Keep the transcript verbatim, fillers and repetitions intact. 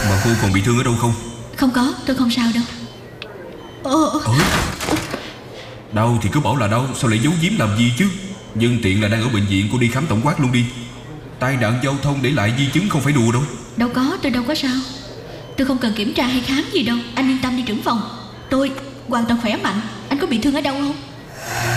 Mà cô còn bị thương ở đâu không? Không có, tôi không sao đâu. Ờ. Ờ. Đau thì cứ bảo là đau, sao lại giấu giếm làm gì chứ? Nhân tiện là đang ở bệnh viện, cô đi khám tổng quát luôn đi. Tai nạn giao thông để lại di chứng không phải đùa đâu. Đâu có, tôi đâu có sao. Tôi không cần kiểm tra hay khám gì đâu. Anh yên tâm đi trưởng phòng. Tôi hoàn toàn khỏe mạnh. Anh có bị thương ở đâu không?